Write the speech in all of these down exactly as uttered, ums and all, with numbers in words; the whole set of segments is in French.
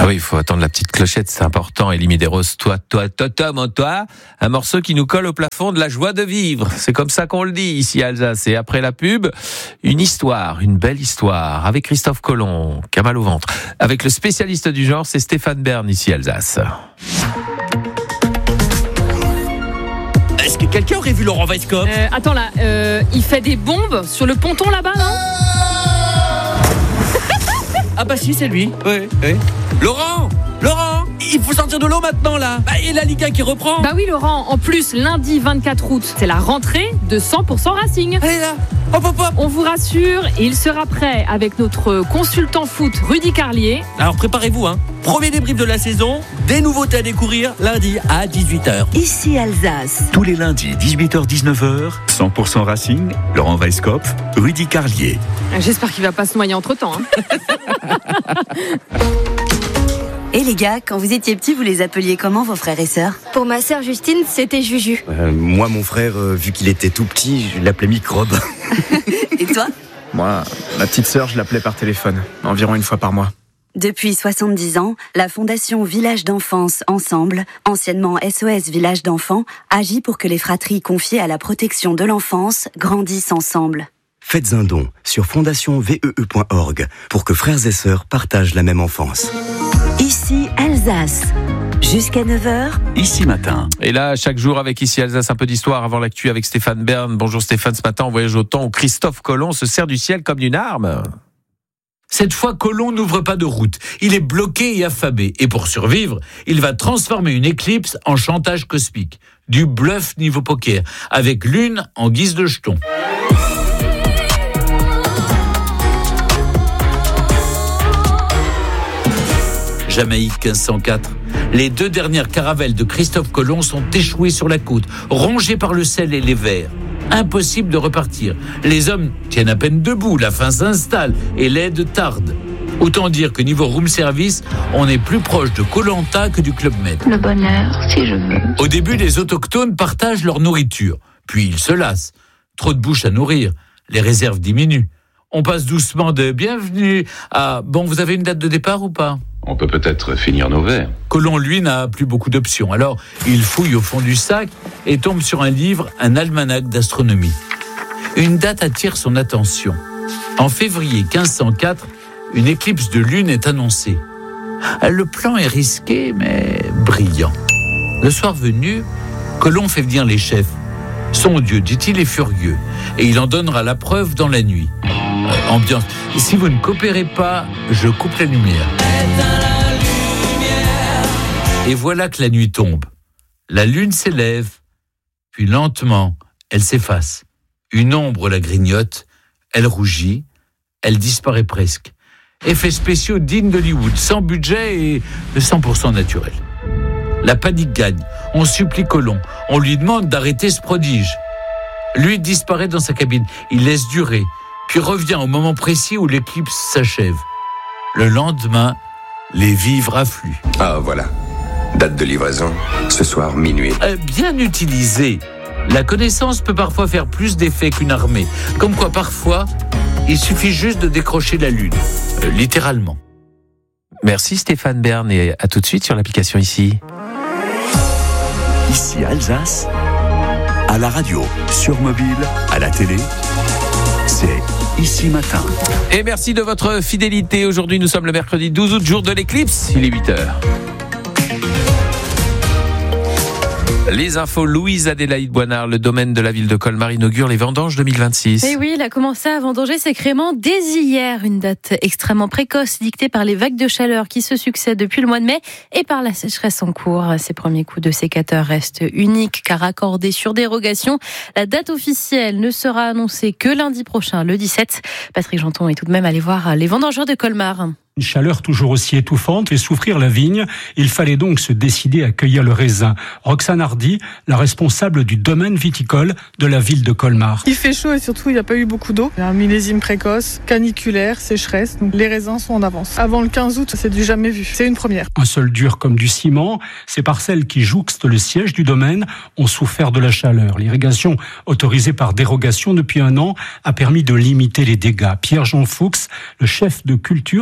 Ah oui, il faut attendre la petite clochette, c'est important. Elie des Roses, toi, toi, toi, toi, mon toi. Un morceau qui nous colle au plafond de la joie de vivre. C'est comme ça qu'on le dit ici à Alsace. Et après la pub, une histoire, une belle histoire. Avec Christophe Colomb, qui a mal au ventre. Avec le spécialiste du genre, c'est Stéphane Bern ici à Alsace. Est-ce que quelqu'un aurait vu Laurent Weisskopf ? euh, Attends là, euh, il fait des bombes sur le ponton là-bas, non ? Ah bah si, c'est lui. Oui, oui. Laurent Laurent Il faut sortir de l'eau maintenant là. Bah, et la Ligue un qui reprend. Bah oui Laurent, en plus lundi vingt-quatre août, c'est la rentrée de cent pour cent Racing. Allez là, hop hop hop. On vous rassure, il sera prêt avec notre consultant foot Rudy Carlier. Alors préparez-vous, hein. Premier débrief de la saison, des nouveautés à découvrir lundi à dix-huit heures. Ici Alsace. Tous les lundis, dix-huit heures dix-neuf heures, cent pour cent Racing, Laurent Weisskopf, Rudy Carlier. J'espère qu'il va pas se noyer entre-temps. Hein. Et les gars, quand vous étiez petits, vous les appeliez comment vos frères et sœurs ? Pour ma sœur Justine, c'était Juju. Euh, moi, mon frère, euh, vu qu'il était tout petit, je l'appelais Microbe. Et toi ? Moi, ma petite sœur, je l'appelais par téléphone, environ une fois par mois. Depuis soixante-dix ans, la Fondation Village d'Enfance Ensemble, anciennement S O S Village d'Enfants, agit pour que les fratries confiées à la protection de l'enfance grandissent ensemble. Faites un don sur fondation v e e point org pour que frères et sœurs partagent la même enfance. Ici Alsace. Jusqu'à neuf heures. Ici matin. Et là, chaque jour avec Ici Alsace, un peu d'histoire avant l'actu avec Stéphane Bern. Bonjour Stéphane, ce matin on voyage au temps où Christophe Colomb se sert du ciel comme d'une arme. Cette fois, Colomb n'ouvre pas de route. Il est bloqué et affamé. Et pour survivre, il va transformer une éclipse en chantage cosmique. Du bluff niveau poker, avec Lune en guise de jeton. Jamaïque quinze cent quatre. Les deux dernières caravelles de Christophe Colomb sont échouées sur la côte, rongées par le sel et les vers. Impossible de repartir. Les hommes tiennent à peine debout, la faim s'installe et l'aide tarde. Autant dire que niveau room service, on est plus proche de Koh-Lanta que du Club Med. Le bonheur, si je veux. Au début, les autochtones partagent leur nourriture. Puis ils se lassent. Trop de bouches à nourrir. Les réserves diminuent. On passe doucement de « bienvenue » à « bon, vous avez une date de départ ou pas ?» On peut peut-être finir nos verres. Colomb, lui, n'a plus beaucoup d'options. Alors, il fouille au fond du sac et tombe sur un livre, un almanach d'astronomie. Une date attire son attention. En février quinze cent quatre, une éclipse de lune est annoncée. Le plan est risqué, mais brillant. Le soir venu, Colomb fait venir les chefs. Son Dieu, dit-il, est furieux, et il en donnera la preuve dans la nuit. Euh, ambiance. Si vous ne coopérez pas, je coupe la lumière. Et voilà que la nuit tombe. La lune s'élève, puis lentement, elle s'efface. Une ombre la grignote, elle rougit, elle disparaît presque. Effets spéciaux dignes d'Hollywood, sans budget et cent pour cent naturel. La panique gagne. On supplie Colomb. On lui demande d'arrêter ce prodige. Lui disparaît dans sa cabine. Il laisse durer, puis revient au moment précis où l'éclipse s'achève. Le lendemain, les vivres affluent. Ah, voilà. Date de livraison, ce soir, minuit. Euh, bien utilisé, la connaissance peut parfois faire plus d'effet qu'une armée. Comme quoi, parfois, il suffit juste de décrocher la lune. Euh, littéralement. Merci Stéphane Bern et à tout de suite sur l'application Ici. Ici Alsace, à la radio, sur mobile, à la télé, c'est Ici Matin. Et merci de votre fidélité. Aujourd'hui, nous sommes le mercredi douze août, jour de l'éclipse. Il est huit heures. Les infos, Louise Adélaïde Boinard, le domaine de la ville de Colmar inaugure les vendanges deux mille vingt-six. Et oui, il a commencé à vendanger ses créments dès hier, une date extrêmement précoce dictée par les vagues de chaleur qui se succèdent depuis le mois de mai et par la sécheresse en cours. Ces premiers coups de sécateur restent uniques car accordés sur dérogation. La date officielle ne sera annoncée que lundi prochain, le dix-sept. Patrick Janton est tout de même allé voir les vendangeurs de Colmar. Une chaleur toujours aussi étouffante fait souffrir la vigne. Il fallait donc se décider à cueillir le raisin. Roxane Hardy, la responsable du domaine viticole de la ville de Colmar. Il fait chaud et surtout il n'y a pas eu beaucoup d'eau. Il y a un millésime précoce, caniculaire, sécheresse. Donc les raisins sont en avance. Avant le quinze août, c'est du jamais vu. C'est une première. Un sol dur comme du ciment. Ces parcelles qui jouxtent le siège du domaine ont souffert de la chaleur. L'irrigation autorisée par dérogation depuis un an a permis de limiter les dégâts. Pierre-Jean Fuchs, le chef de culture des grands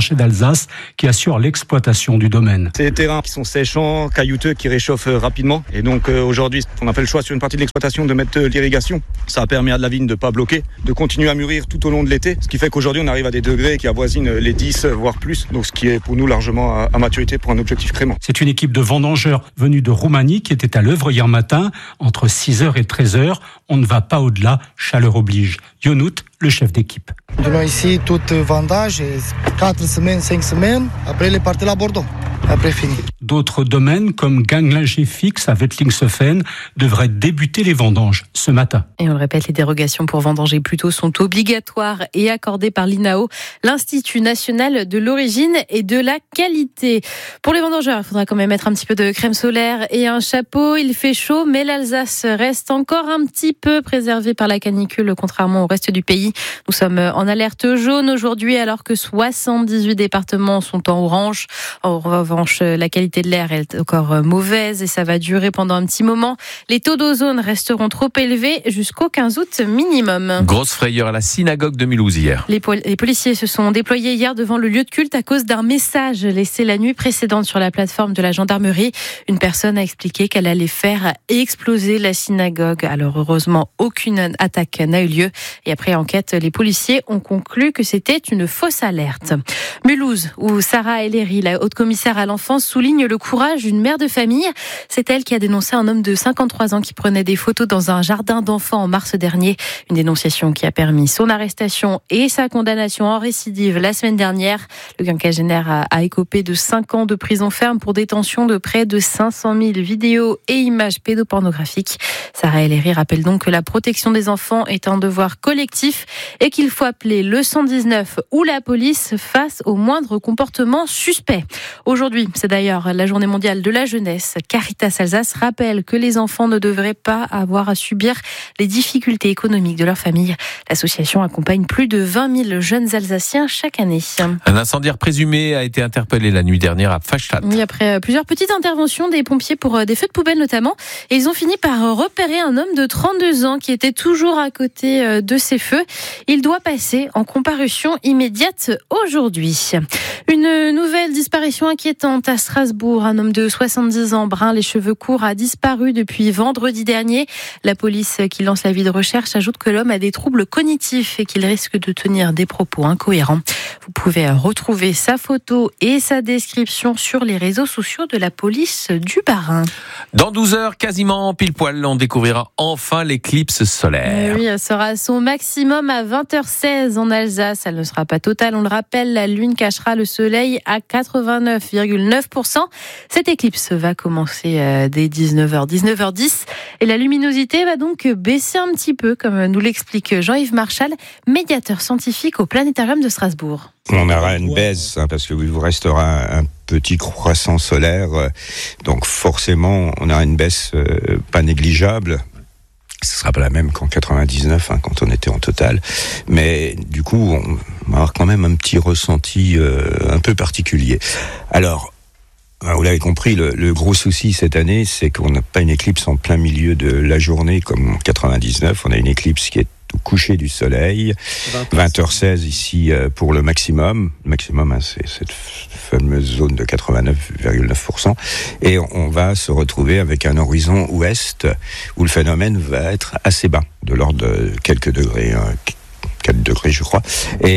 Marchés d'Alsace qui assure l'exploitation du domaine. C'est des terrains qui sont séchants, caillouteux, qui réchauffent rapidement. Et donc euh, aujourd'hui, on a fait le choix sur une partie de l'exploitation de mettre l'irrigation. Ça a permis à de la vigne de ne pas bloquer, de continuer à mûrir tout au long de l'été. Ce qui fait qu'aujourd'hui, on arrive à des degrés qui avoisinent les dix, voire plus. Donc ce qui est pour nous largement à, à maturité pour un objectif crémant. C'est une équipe de vendangeurs venus de Roumanie qui était à l'œuvre hier matin. Entre six heures et treize heures, on ne va pas au-delà, chaleur oblige. Yonout, le chef d'équipe. Nous ici, tout vendage, quatre semaines, cinq semaines. Après, les parties à Bordeaux. Après, fini. D'autres domaines, comme Ganglinger Fix à Wettlingshofen, devraient débuter les vendanges ce matin. Et on le répète, les dérogations pour vendanger plus tôt sont obligatoires et accordées par l'I N A O, l'Institut National de l'Origine et de la Qualité. Pour les vendangeurs, il faudra quand même mettre un petit peu de crème solaire et un chapeau. Il fait chaud, mais l'Alsace reste encore un petit peu préservée par la canicule, contrairement au reste du pays. Nous sommes en alerte jaune aujourd'hui, alors que soixante-dix-huit départements sont en orange. En revanche, la qualité de l'air est encore mauvaise et ça va durer pendant un petit moment. Les taux d'ozone resteront trop élevés jusqu'au quinze août minimum. Grosse frayeur à la synagogue de Mulhouse hier. Les, pol- les policiers se sont déployés hier devant le lieu de culte à cause d'un message laissé la nuit précédente sur la plateforme de la gendarmerie. Une personne a expliqué qu'elle allait faire exploser la synagogue. Alors heureusement, aucune attaque n'a eu lieu. Et après enquête, les policiers ont conclu que c'était une fausse alerte. Mulhouse, où Sarah Ellery, la haute commissaire à l'enfance, souligne le courage d'une mère de famille. C'est elle qui a dénoncé un homme de cinquante-trois ans qui prenait des photos dans un jardin d'enfants en mars dernier. Une dénonciation qui a permis son arrestation et sa condamnation en récidive la semaine dernière. Le quinquagénaire a, a écopé de cinq ans de prison ferme pour détention de près de cinq cent mille vidéos et images pédopornographiques. Sarah Ellery rappelle donc que la protection des enfants est un devoir collectif et qu'il faut appeler le cent dix-neuf ou la police face au moindre comportement suspect. Aujourd'hui, c'est d'ailleurs la journée mondiale de la jeunesse. Caritas Alsace rappelle que les enfants ne devraient pas avoir à subir les difficultés économiques de leur famille. L'association accompagne plus de vingt mille jeunes Alsaciens chaque année. Un incendiaire présumé a été interpellé la nuit dernière à Pfastatt. Oui, après plusieurs petites interventions des pompiers pour des feux de poubelle notamment, et ils ont fini par repérer un homme de trente-deux ans qui était toujours à côté de ces feux. Il doit passer en comparution immédiate aujourd'hui. Une nouvelle disparition inquiétante à Strasbourg. Un homme de soixante-dix ans, brun, les cheveux courts, a disparu depuis vendredi dernier. La police qui lance l'avis de recherche ajoute que l'homme a des troubles cognitifs et qu'il risque de tenir des propos incohérents. Vous pouvez retrouver sa photo et sa description sur les réseaux sociaux de la police du Bas-Rhin. Dans douze heures, quasiment pile poil, on découvrira enfin l'éclipse solaire. Oui, elle sera à son maximum à vingt heures seize en Alsace. Elle ne sera pas totale, on le rappelle. La Lune cachera le soleil à quatre-vingt-neuf virgule neuf pour cent. Cette éclipse va commencer dès dix-neuf heures, dix-neuf heures dix. Et la luminosité va donc baisser un petit peu, comme nous l'explique Jean-Yves Marchal, médiateur scientifique au Planétarium de Strasbourg. On aura une baisse, hein, parce qu'il vous restera un petit croissant solaire. Donc forcément, on aura une baisse euh, pas négligeable. Ce sera pas la même qu'en quatre-vingt-dix-neuf, hein, quand on était en total. Mais du coup, on va avoir quand même un petit ressenti euh, un peu particulier. Alors, vous l'avez compris, le, le gros souci cette année, c'est qu'on n'a pas une éclipse en plein milieu de la journée comme en quatre-vingt-dix-neuf. On a une éclipse qui est au coucher du soleil, vingt heures seize ici pour le maximum. Le maximum, hein, c'est cette fameuse zone de quatre-vingt-neuf virgule neuf pour cent. Et on va se retrouver avec un horizon ouest où le phénomène va être assez bas, de l'ordre de quelques degrés, hein, quatre degrés je crois.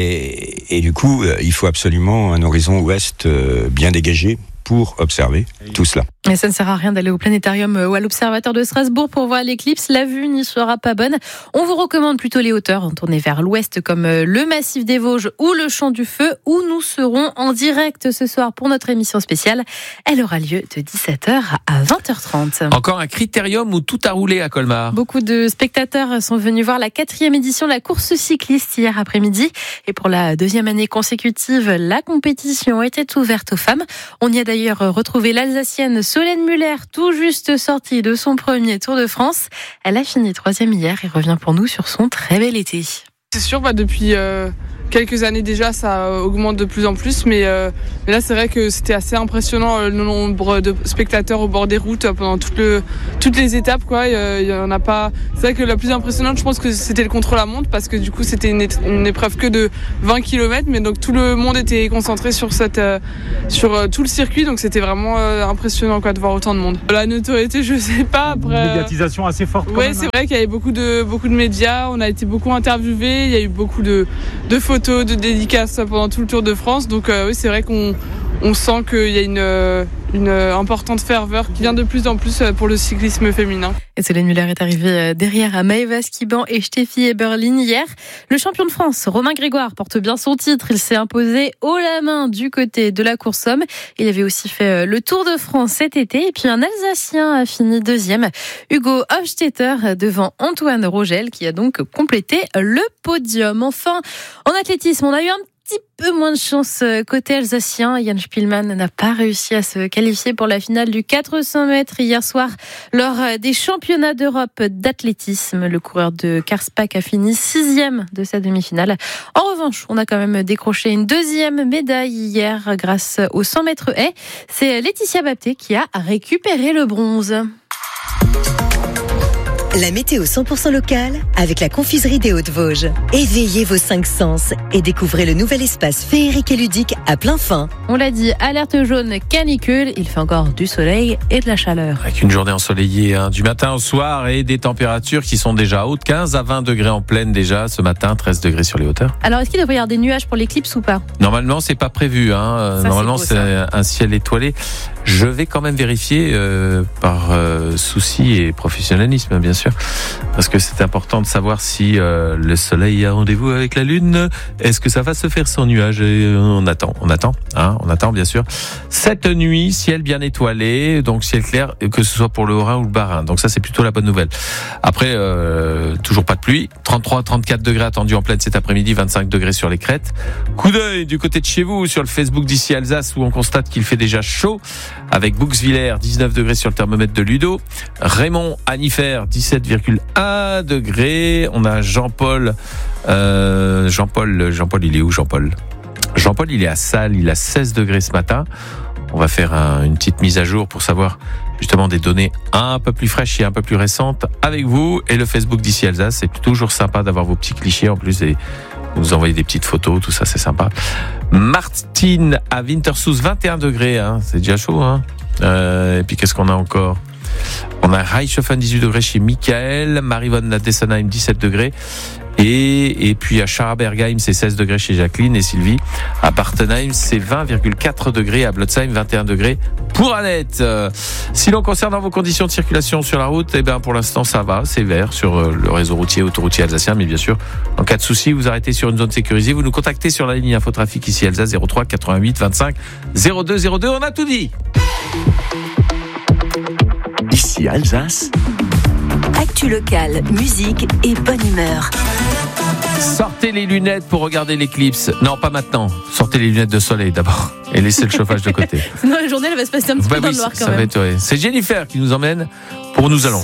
Et, et du coup, il faut absolument un horizon ouest bien dégagé pour observer tout cela. Et ça ne sert à rien d'aller au planétarium ou à l'observatoire de Strasbourg pour voir l'éclipse. La vue n'y sera pas bonne. On vous recommande plutôt les hauteurs, tourner vers l'ouest comme le massif des Vosges ou le Champ du Feu, où nous serons en direct ce soir pour notre émission spéciale. Elle aura lieu de dix-sept heures à vingt heures trente. Encore un critérium où tout a roulé à Colmar. Beaucoup de spectateurs sont venus voir la quatrième édition de la course cycliste hier après-midi. Et pour la deuxième année consécutive, la compétition était ouverte aux femmes. On y a d'ailleurs retrouvé l'Alsacienne Solène Muller, tout juste sortie de son premier Tour de France. Elle a fini troisième hier et revient pour nous sur son très bel été. C'est sûr, bah, depuis euh, quelques années déjà, ça augmente de plus en plus, mais, euh, mais là c'est vrai que c'était assez impressionnant euh, le nombre de spectateurs au bord des routes pendant toute le, toutes les étapes, quoi. Il euh, y en a pas. C'est vrai que la plus impressionnante, je pense que c'était le contre-la-montre, parce que du coup c'était une, é- une épreuve que de vingt kilomètres, mais donc tout le monde était concentré sur cette, euh, sur euh, tout le circuit, donc c'était vraiment euh, impressionnant, quoi, de voir autant de monde. La notoriété, je sais pas. Après, une médiatisation assez forte. Oui, c'est vrai qu'il y avait beaucoup de beaucoup de médias, on a été beaucoup interviewés, il y a eu beaucoup de de photos, de dédicaces pendant tout le Tour de France. Donc euh, oui, c'est vrai qu'on on sent qu'il y a une, une importante ferveur qui vient de plus en plus pour le cyclisme féminin. Et Solène Muller est arrivée derrière Maëva Skiban et Steffi Eberlin hier. Le champion de France, Romain Grégoire, porte bien son titre. Il s'est imposé haut la main du côté de la course homme. Il avait aussi fait le Tour de France cet été. Et puis un Alsacien a fini deuxième, Hugo Hofstetter, devant Antoine Rogel, qui a donc complété le podium. Enfin, en athlétisme, on a eu un petit peu moins de chance côté alsacien. Jan Spielmann n'a pas réussi à se qualifier pour la finale du quatre cents mètres hier soir lors des championnats d'Europe d'athlétisme. Le coureur de Karlsbad a fini sixième de sa demi-finale. En revanche, on a quand même décroché une deuxième médaille hier grâce aux cent mètres haies. C'est Laetitia Bapté qui a récupéré le bronze. La météo cent pour cent locale avec la confiserie des Hauts-de-Vosges. Éveillez vos cinq sens et découvrez le nouvel espace féerique et ludique à plein fin. On l'a dit, alerte jaune canicule, il fait encore du soleil et de la chaleur. Avec une journée ensoleillée hein, du matin au soir et des températures qui sont déjà hautes, quinze à vingt degrés en pleine déjà ce matin, treize degrés sur les hauteurs. Alors est-ce qu'il devrait y avoir des nuages pour l'éclipse ou pas ? Normalement c'est pas prévu, hein. Ça, normalement c'est, beau, c'est un ciel étoilé. Je vais quand même vérifier euh, par euh, souci et professionnalisme bien sûr, parce que c'est important de savoir si euh, le soleil a rendez-vous avec la lune. Est-ce que ça va se faire sans nuages ? Et on attend, on attend, hein, on attend bien sûr. Cette nuit, ciel bien étoilé, donc ciel clair, que ce soit pour le Haut-Rhin ou le Bas-Rhin. Donc ça c'est plutôt la bonne nouvelle. Après, euh, toujours pas de pluie. trente-trois à trente-quatre degrés attendus en pleine cet après-midi, vingt-cinq degrés sur les crêtes. Coup d'œil du côté de chez vous sur le Facebook d'ici Alsace où on constate qu'il fait déjà chaud. Avec Bouxwiller, dix-neuf degrés sur le thermomètre de Ludo. Raymond, Annifère, dix-sept virgule un degrés. On a Jean-Paul, euh, Jean-Paul, Jean-Paul, il est où Jean-Paul ? Jean-Paul, il est à Salles, il a seize degrés ce matin. On va faire un, une petite mise à jour pour savoir justement des données un peu plus fraîches et un peu plus récentes avec vous. Et le Facebook d'ici Alsace, c'est toujours sympa d'avoir vos petits clichés en plus et vous envoyez des petites photos, tout ça c'est sympa. Martine à Wintersoos, vingt et un degrés, hein, c'est déjà chaud. Hein. Euh, et puis qu'est-ce qu'on a encore ? On a Reichhofen, dix-huit degrés chez Michael, Marivonne à Dessenheim, dix-sept degrés. Et, et puis à Scharabergheim, c'est seize degrés chez Jacqueline et Sylvie. À Partenheim, c'est vingt virgule quatre degrés. À Blotzheim, vingt et un degrés pour Annette. Euh, si l'on concerne vos conditions de circulation sur la route, eh ben pour l'instant ça va, c'est vert sur le réseau routier, autoroutier alsacien. Mais bien sûr, en cas de souci, vous arrêtez sur une zone sécurisée. Vous nous contactez sur la ligne infotrafic ici Alsace zéro trois quatre-vingt-huit vingt-cinq zéro deux zéro deux. On a tout dit. Ici Alsace. Actu locale, musique et bonne humeur. Sortez les lunettes pour regarder l'éclipse. Non, pas maintenant. Sortez les lunettes de soleil d'abord et laissez le chauffage de côté. Sinon la journée elle va se passer un petit bah peu dans oui, le noir quand ça même. Va être, ouais. C'est Jennifer qui nous emmène pour Nous Allons.